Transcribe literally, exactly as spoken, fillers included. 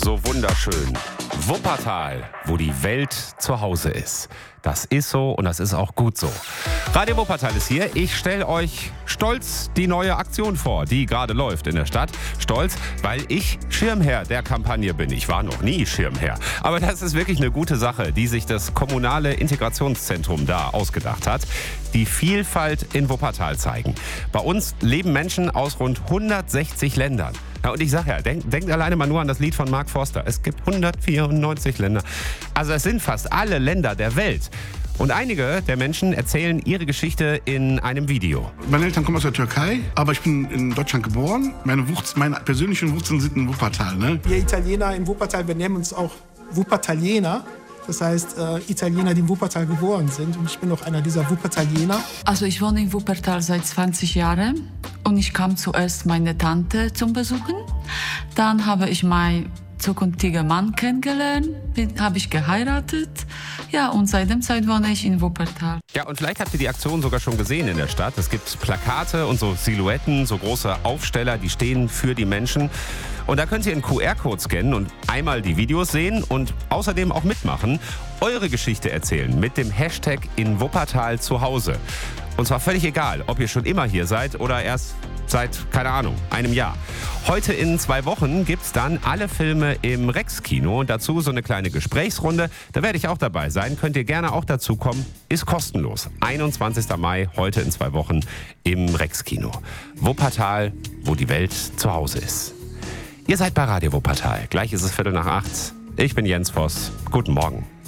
so wunderschön. Wuppertal, wo die Welt zu Hause ist. Das ist so und das ist auch gut so. Radio Wuppertal ist hier. Ich stelle euch stolz die neue Aktion vor, die gerade läuft in der Stadt. Stolz, weil ich Schirmherr der Kampagne bin. Ich war noch nie Schirmherr. Aber das ist wirklich eine gute Sache, die sich das kommunale Integrationszentrum da ausgedacht hat. Die Vielfalt in Wuppertal zeigen. Bei uns leben Menschen aus rund hundertsechzig Ländern. Ja, und ich sage ja, denkt, denkt alleine mal nur an das Lied von Mark Forster. Es gibt hundertvierundneunzig Länder. Also es sind fast alle Länder der Welt. Und einige der Menschen erzählen ihre Geschichte in einem Video. Meine Eltern kommen aus der Türkei, aber ich bin in Deutschland geboren. Meine, Wurz, meine persönlichen Wurzeln sind in Wuppertal. Ne? Wir Italiener in Wuppertal, wir nennen uns auch Wuppertaliener. Das heißt, äh, Italiener, die in Wuppertal geboren sind. Und ich bin auch einer dieser Wuppertaliener. Also ich wohne in Wuppertal seit zwanzig Jahren. Und ich kam zuerst meine Tante zum Besuchen. Dann habe ich meinen zukünftigen Mann kennengelernt, habe ich geheiratet. Ja, und seit dem Zeit wohne ich in Wuppertal. Ja, und vielleicht habt ihr die Aktion sogar schon gesehen in der Stadt. Es gibt Plakate und so Silhouetten, so große Aufsteller, die stehen für die Menschen. Und da könnt ihr einen Q R-Code scannen und einmal die Videos sehen und außerdem auch mitmachen, eure Geschichte erzählen mit dem Hashtag in Wuppertal zu Hause. Und zwar völlig egal, ob ihr schon immer hier seid oder erst seit, keine Ahnung, einem Jahr. Heute in zwei Wochen gibt's dann alle Filme im Rex-Kino und dazu so eine kleine Gesprächsrunde. Da werde ich auch dabei sein. Könnt ihr gerne auch dazu kommen. Ist kostenlos. einundzwanzigster Mai, heute in zwei Wochen im Rex-Kino. Wuppertal, wo die Welt zu Hause ist. Ihr seid bei Radio Wuppertal. Gleich ist es Viertel nach acht. Ich bin Jens Voss. Guten Morgen.